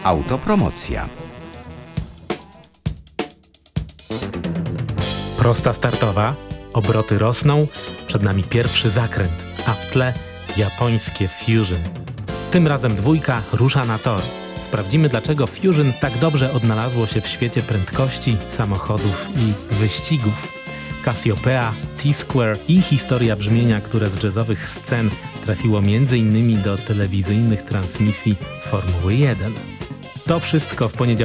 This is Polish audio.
Autopromocja. Prosta startowa, obroty rosną, przed nami pierwszy zakręt, a w tle japońskie Fusion. Tym razem dwójka rusza na tor. Sprawdzimy, dlaczego Fusion tak dobrze odnalazło się w świecie prędkości, samochodów i wyścigów. Cassiopeia, T-Square i historia brzmienia, które z jazzowych scen trafiło m.in. do telewizyjnych transmisji Formuły 1. To wszystko w poniedziałek.